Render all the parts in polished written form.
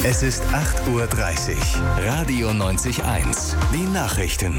Es ist 8:30 Uhr. Radio 90.1. Die Nachrichten.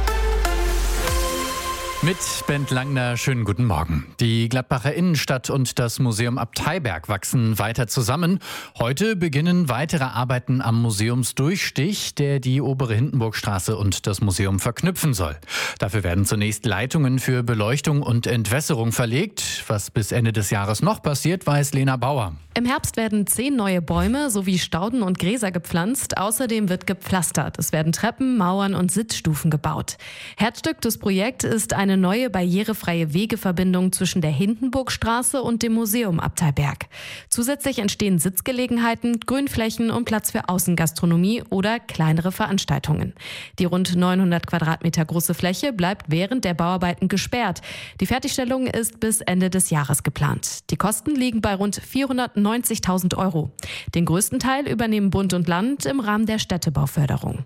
Mit Bent Langner, schönen guten Morgen. Die Gladbacher Innenstadt und das Museum Abteiberg wachsen weiter zusammen. Heute beginnen weitere Arbeiten am Museumsdurchstich, der die obere Hindenburgstraße und das Museum verknüpfen soll. Dafür werden zunächst Leitungen für Beleuchtung und Entwässerung verlegt. Was bis Ende des Jahres noch passiert, weiß Lena Bauer. Im Herbst werden 10 neue Bäume sowie Stauden und Gräser gepflanzt. Außerdem wird gepflastert. Es werden Treppen, Mauern und Sitzstufen gebaut. Herzstück des Projekts ist eine neue barrierefreie Wegeverbindung zwischen der Hindenburgstraße und dem Museum Abteiberg. Zusätzlich entstehen Sitzgelegenheiten, Grünflächen und Platz für Außengastronomie oder kleinere Veranstaltungen. Die rund 900 Quadratmeter große Fläche bleibt während der Bauarbeiten gesperrt. Die Fertigstellung ist bis Ende des Jahres geplant. Die Kosten liegen bei rund 490.000 Euro. Den größten Teil übernehmen Bund und Land im Rahmen der Städtebauförderung.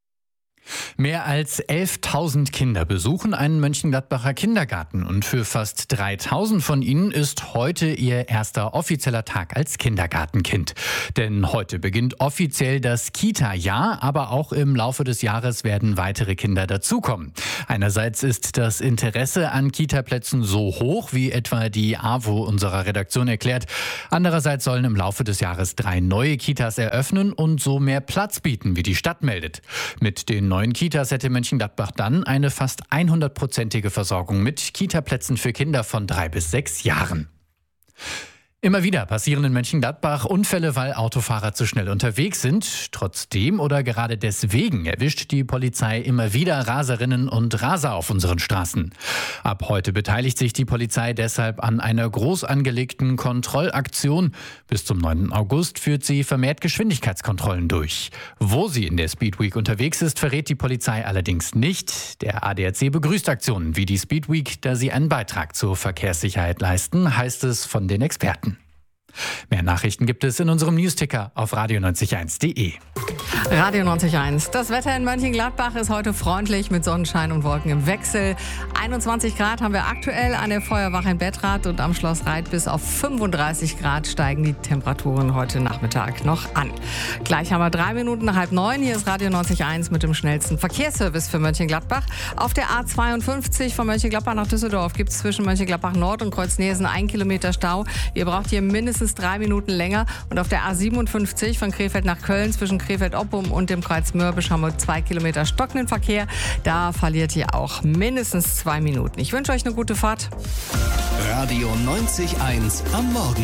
Mehr als 11.000 Kinder besuchen einen Mönchengladbacher Kindergarten und für fast 3.000 von ihnen ist heute ihr erster offizieller Tag als Kindergartenkind. Denn heute beginnt offiziell das Kita-Jahr, aber auch im Laufe des Jahres werden weitere Kinder dazukommen. Einerseits ist das Interesse an Kita-Plätzen so hoch, wie etwa die AWO unserer Redaktion erklärt. Andererseits sollen im Laufe des Jahres 3 neue Kitas eröffnen und so mehr Platz bieten, wie die Stadt meldet. Mit den neuen Kitas hätte Mönchengladbach dann eine fast 100-prozentige Versorgung mit Kitaplätzen für Kinder von 3 bis 6 Jahren. Immer wieder passieren in Mönchengladbach Unfälle, weil Autofahrer zu schnell unterwegs sind. Trotzdem oder gerade deswegen erwischt die Polizei immer wieder Raserinnen und Raser auf unseren Straßen. Ab heute beteiligt sich die Polizei deshalb an einer groß angelegten Kontrollaktion. Bis zum 9. August führt sie vermehrt Geschwindigkeitskontrollen durch. Wo sie in der Speedweek unterwegs ist, verrät die Polizei allerdings nicht. Der ADAC begrüßt Aktionen wie die Speedweek, da sie einen Beitrag zur Verkehrssicherheit leisten, heißt es von den Experten. Mehr Nachrichten gibt es in unserem Newsticker auf radio901.de. Radio 90.1. Das Wetter in Mönchengladbach ist heute freundlich mit Sonnenschein und Wolken im Wechsel. 21 Grad haben wir aktuell an der Feuerwache in Bettrath und am Schloss Reit. Bis auf 35 Grad steigen die Temperaturen heute Nachmittag noch an. Gleich haben wir 3 Minuten nach 8:30. Hier ist Radio 90.1 mit dem schnellsten Verkehrsservice für Mönchengladbach. Auf der A52 von Mönchengladbach nach Düsseldorf gibt es zwischen Mönchengladbach Nord und Kreuznesen 1 Kilometer Stau. Ihr braucht hier mindestens 3 Minuten länger. Und auf der A57 von Krefeld nach Köln zwischen Krefeld-Oppum und dem Kreuz Mörbisch haben wir 2 Kilometer stockenden Verkehr. Da verliert ihr auch mindestens 2 Minuten. Ich wünsche euch eine gute Fahrt. Radio 90.1 am Morgen.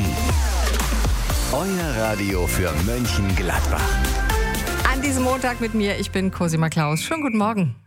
Euer Radio für Mönchengladbach. An diesem Montag mit mir, ich bin Cosima Klaus. Schönen guten Morgen.